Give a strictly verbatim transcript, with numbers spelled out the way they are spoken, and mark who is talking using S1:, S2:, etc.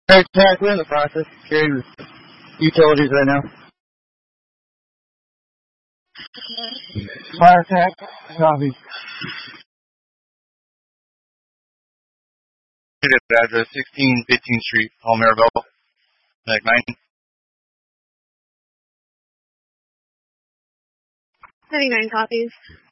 S1: Alright, Jack, we're in the process of carrying utilities right now. Fire attack, copy.
S2: Address sixteen fifteenth Street, Palmerville, Medic nine.
S3: ninety-nine copies.